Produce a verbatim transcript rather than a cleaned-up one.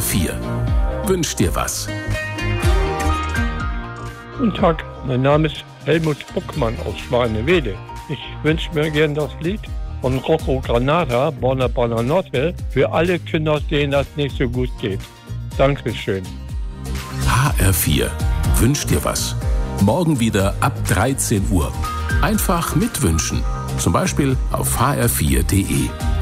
vier. Wünsch dir was. Guten Tag, mein Name ist Helmut Buckmann aus Schwanewede. Ich wünsche mir gern das Lied von Rocco Granata, Buona Buonanotte, für alle Kinder, denen das nicht so gut geht. Dankeschön. H R vier. Wünsch dir was. Morgen wieder ab dreizehn Uhr. Einfach mitwünschen. Zum Beispiel auf h r vier punkt d e.